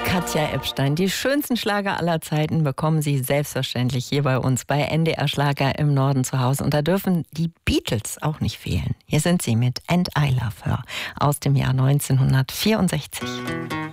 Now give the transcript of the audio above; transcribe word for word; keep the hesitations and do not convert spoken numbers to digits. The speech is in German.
Katja Epstein, die schönsten Schlager aller Zeiten bekommen Sie selbstverständlich hier bei uns bei N D R Schlager im Norden zu Hause. Und da dürfen die Beatles auch nicht fehlen. Hier sind sie mit And I Love Her aus dem Jahr neunzehnhundertvierundsechzig.